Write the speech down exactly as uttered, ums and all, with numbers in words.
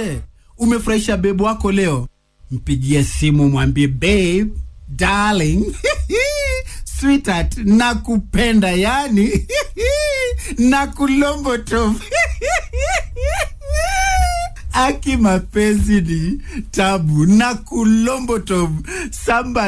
Je, umefurahisha babe wako leo? Mpigie simu mwambie babe, darling, sweetheart, nakupenda yani, nakulombo tu. Aki mapenzi ni tabu, nakulombo tu. Samba